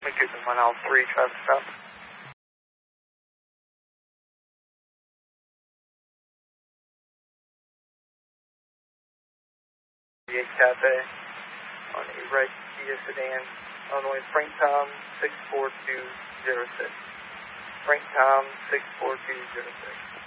McKissick 103, traffic stop. Cafe on a red Kia sedan, Illinois, Frank Tom 64206. Frank Tom 64206.